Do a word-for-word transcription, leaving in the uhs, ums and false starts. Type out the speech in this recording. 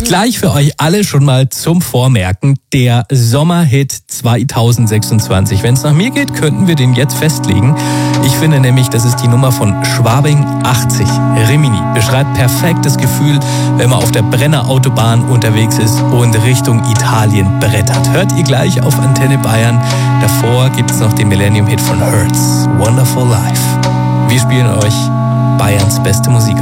Gleich für euch alle schon mal zum Vormerken, der Sommerhit zweitausendsechsundzwanzig. Wenn es nach mir geht, könnten wir den jetzt festlegen. Ich finde nämlich, das ist die Nummer von Schwabing achtzig. Rimini beschreibt perfekt das Gefühl, wenn man auf der Brenner Autobahn unterwegs ist und Richtung Italien brettert. Hört ihr gleich auf Antenne Bayern. Davor gibt es noch den Millennium-Hit von Hertz, Wonderful Life. Wir spielen euch Bayerns beste Musik.